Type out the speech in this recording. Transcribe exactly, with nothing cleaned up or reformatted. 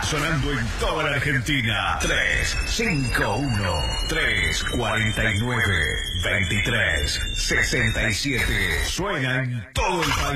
sonando en toda la Argentina. tres cinco uno, tres cuatro nueve, dos tres seis siete. Suena en todo el país.